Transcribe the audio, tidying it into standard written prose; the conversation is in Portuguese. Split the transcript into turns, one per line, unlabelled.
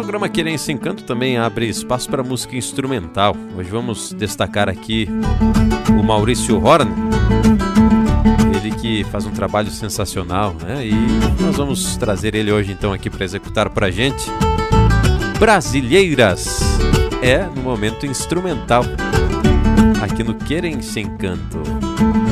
programa Querência Encanto também abre espaço para música instrumental. Hoje vamos destacar aqui o Maurício Horn, ele que faz um trabalho sensacional, né? E nós vamos trazer ele hoje então aqui para executar para a gente Brasileiras, no momento instrumental, aqui no Querência Encanto.